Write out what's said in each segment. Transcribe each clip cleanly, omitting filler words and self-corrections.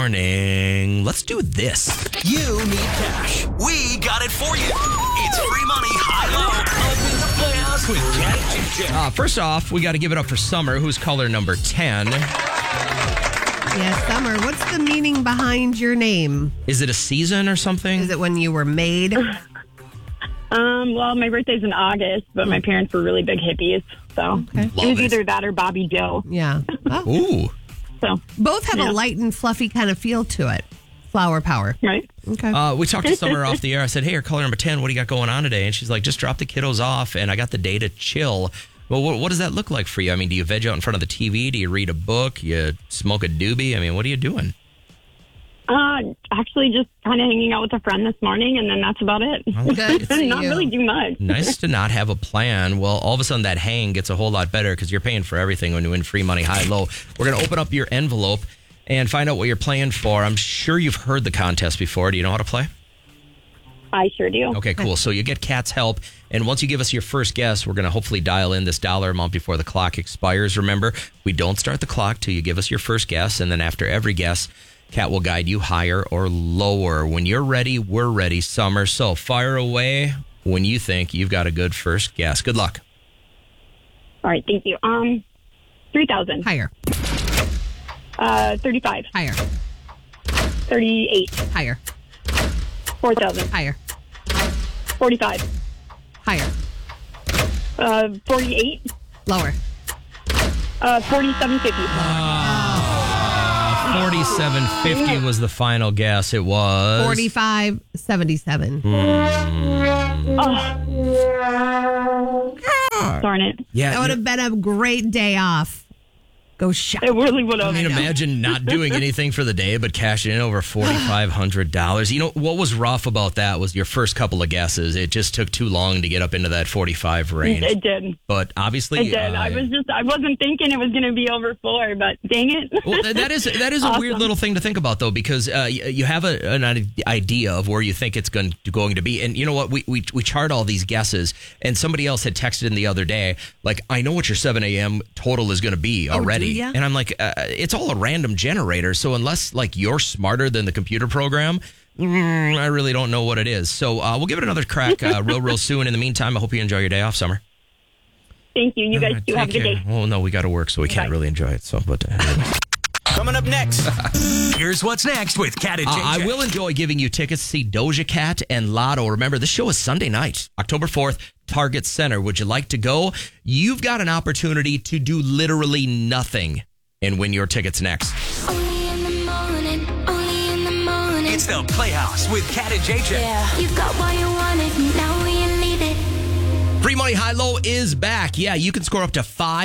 morning. Let's do this. You need cash. We got it for you. It's free money, high-low. Open the Playhouse with Cat and JJ. First off, we got to give it up for Summer, who's caller number 10. Yes, Summer. What's the meaning behind your name? Is it a season or something? Is it when you were made? Well, my birthday's in August, but my parents were really big hippies, so it was either that or Bobby Joe. Yeah. Oh. Ooh. So Both have a light and fluffy kind of feel to it. Flower power. right. Okay. We talked to Summer off the air. I said, hey, you're caller number 10. What do you got going on today? And she's like, just drop the kiddos off, and I got the day to chill. Well, what does that look like for you? I mean, do you veg out in front of the TV? Do you read a book? You smoke a doobie? I mean, what are you doing? Actually, just kind of hanging out with a friend this morning, and then that's about it. Good for Not you. really do much. Nice to not have a plan. Well, all of a sudden that hang gets a whole lot better because you're paying for everything when you win free money, high-low. We're going to open up your envelope and find out what you're playing for. I'm sure you've heard the contest before. Do you know how to play? I sure do. Okay, cool. So you get Kat's help, and once you give us your first guess, we're going to hopefully dial in this dollar amount before the clock expires. Remember, we don't start the clock till you give us your first guess, and then after every guess, Kat will guide you higher or lower. When you're ready, we're ready, Summer. So fire away when you think you've got a good first guess. Good luck. All right, thank you. 3,000. Higher. 35. Higher. 38. Higher. 4,000. Higher. 45. Higher. 48. Lower. 47.50. 47.50 was the final guess. It was 45.77. Darn it. Yeah, That would have been a great day off. Go shop. It really would I have. mean, imagine not doing anything for the day, but cashing in over $4,500. You know, what was rough about that was your first couple of guesses. It just took too long to get up into that 45 range. It did. But obviously... It did. I wasn't thinking it was going to be over 4, but dang it. Well, that is a weird little thing to think about, though, because you have an idea of where you think it's going to be. And you know what? We chart all these guesses, and somebody else had texted in the other day, like, I know what your 7 a.m. total is going to be already. do ya? And I'm like, it's all a random generator. So unless, like, you're smarter than the computer program, I really don't know what it is. So we'll give it another crack real soon. In the meantime, I hope you enjoy your day off, Summer. Thank you. You guys do have a good day. Oh, no, we got to work, so we can't really enjoy it. So, but Coming up next, here's what's next with Cat and JJ. I will enjoy giving you tickets to see Doja Cat and Lotto. Remember, this show is Sunday night, October 4th, Target Center. Would you like to go? You've got an opportunity to do literally nothing and win your tickets next. Only in the morning, only in the morning. It's the Playhouse with Cat and JJ. Yeah, you got what you wanted, now you need it. Free Money High Low is back. Yeah, you can score up to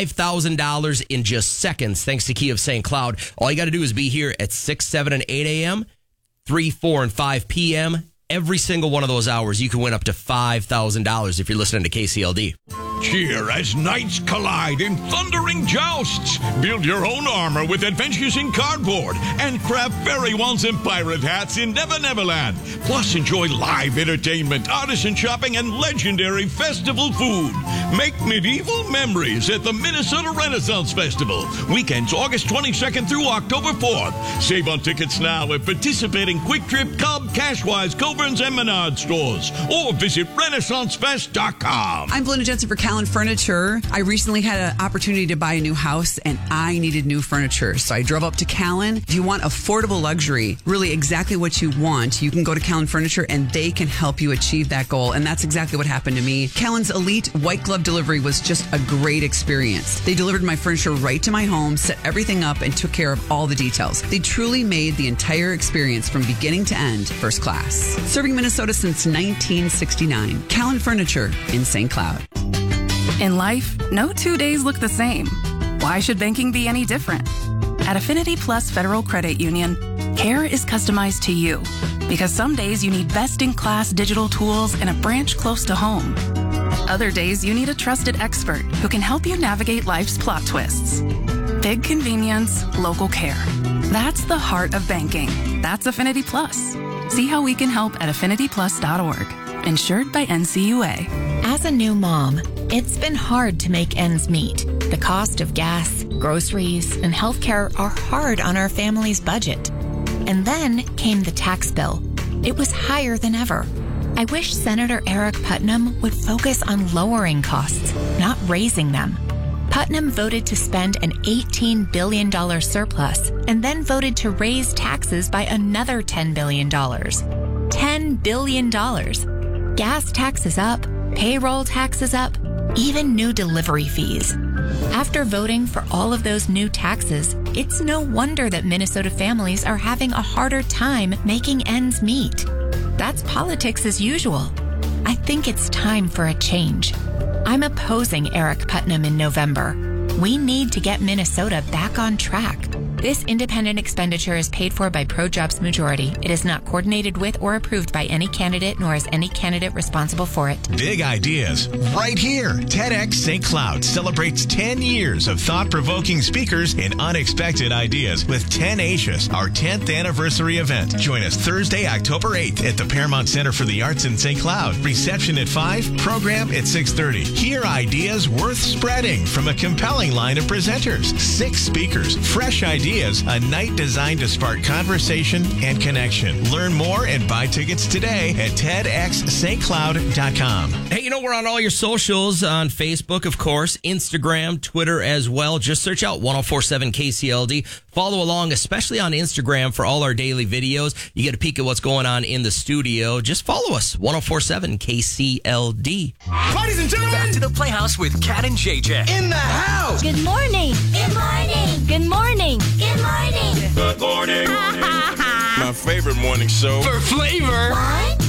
$5,000 in just seconds thanks to Key of St. Cloud. All you got to do is be here at 6, 7, and 8 a.m., 3, 4, and 5 p.m. Every single one of those hours, you can win up to $5,000 if you're listening to KCLD. Cheer as knights collide in thundering jousts. Build your own armor with adventures in cardboard and craft fairy wands and pirate hats in Never Neverland. Plus, enjoy live entertainment, artisan shopping, and legendary festival food. Make medieval memories at the Minnesota Renaissance Festival. Weekends August 22nd through October 4th. Save on tickets now at participating Quick Trip, Cobb, Cashwise, Coburn's, and Menard stores. Or visit RenaissanceFest.com. I'm Belinda Jensen for Callan Furniture. I recently had an opportunity to buy a new house and I needed new furniture. So I drove up to Callan. If you want affordable luxury, really exactly what you want, you can go to Callan Furniture and they can help you achieve that goal. And that's exactly what happened to me. Callan's elite white glove delivery was just a great experience. They delivered my furniture right to my home, set everything up, and took care of all the details. They truly made the entire experience from beginning to end first class. Serving Minnesota since 1969. Callan Furniture in St. Cloud. In life, no 2 days look the same. Why should banking be any different? At Affinity Plus Federal Credit Union, care is customized to you because some days you need best-in-class digital tools and a branch close to home. Other days you need a trusted expert who can help you navigate life's plot twists. Big convenience, local care. That's the heart of banking. That's Affinity Plus. See how we can help at affinityplus.org. Insured by NCUA. As a new mom, it's been hard to make ends meet. The cost of gas, groceries, and healthcare are hard on our family's budget. And then came the tax bill. It was higher than ever. I wish Senator Eric Putnam would focus on lowering costs, not raising them. Putnam voted to spend an $18 billion surplus and then voted to raise taxes by another $10 billion. $10 billion. Gas taxes up, payroll taxes up, even new delivery fees. After voting for all of those new taxes, it's no wonder that Minnesota families are having a harder time making ends meet. That's politics as usual. I think it's time for a change. I'm opposing Eric Putnam in November. We need to get Minnesota back on track. This independent expenditure is paid for by ProJobs Majority. It is not coordinated with or approved by any candidate, nor is any candidate responsible for it. Big ideas right here. TEDx St. Cloud celebrates 10 years of thought-provoking speakers and unexpected ideas with 10 Asias, our 10th anniversary event. Join us Thursday, October 8th at the Paramount Center for the Arts in St. Cloud. Reception at 5, program at 6:30. Hear ideas worth spreading from a compelling line of presenters. 6 speakers, fresh ideas, a night designed to spark conversation and connection. Learn more and buy tickets today at TEDxStCloud.com. Hey, we're on all your socials on Facebook, of course, Instagram, Twitter as well. Just search out 1047 KCLD. Follow along, especially on Instagram, for all our daily videos. You get a peek at what's going on in the studio. Just follow us, 1047 KCLD. Ladies and gentlemen, back to the Playhouse with Kat and JJ. In the house. Good morning. Good morning. Good morning. Good morning. Good morning. My favorite morning show. For flavor. 1,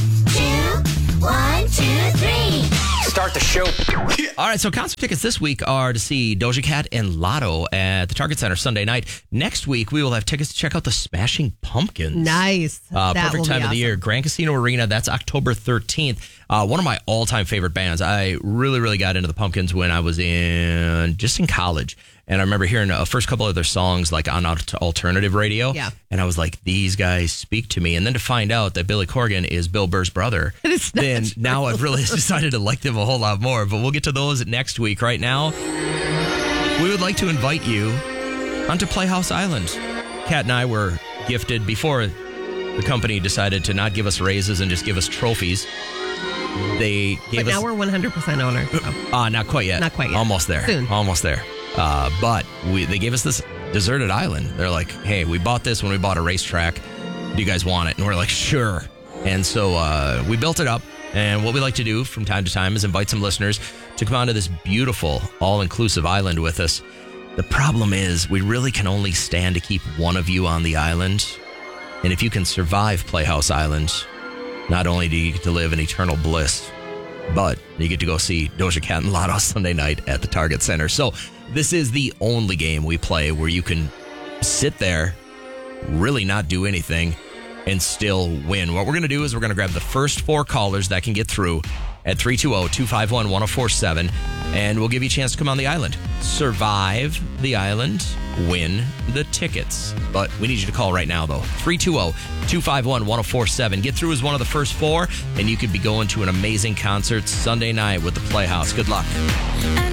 2, 3. Start the show. All right, so concert tickets this week are to see Doja Cat and Lotto at the Target Center Sunday night. Next week, we will have tickets to check out the Smashing Pumpkins. Nice. Perfect time of the year. Grand Casino Arena, that's October 13th. One of my all-time favorite bands. I really, really got into the Pumpkins when I was in college. And I remember hearing the first couple of their songs like on alternative radio. Yeah. And I was like, these guys speak to me. And then to find out that Billy Corgan is Bill Burr's brother, then now I've really decided to like them a whole lot more. But we'll get to those next week. Right now, we would like to invite you onto Playhouse Island. Kat and I were gifted before the company decided to not give us raises and just give us trophies. They gave us. Now we're 100% owners. So. Not quite yet. Not quite yet. Almost there. Soon. Almost there. But they gave us this deserted island. They're like, hey, we bought this when we bought a racetrack. Do you guys want it? And we're like, sure. And so we built it up. And what we like to do from time to time is invite some listeners to come onto this beautiful, all-inclusive island with us. The problem is we really can only stand to keep one of you on the island. And if you can survive Playhouse Island, not only do you get to live in eternal bliss, but you get to go see Doja Cat and Lotto Sunday night at the Target Center. So this is the only game we play where you can sit there, really not do anything, and still win. What we're going to do is we're going to grab the first 4 callers that can get through at 320-251-1047, and we'll give you a chance to come on the island. Survive the island, win the tickets. But we need you to call right now, though. 320-251-1047. Get through as one of the first 4, and you could be going to an amazing concert Sunday night with the Playhouse. Good luck.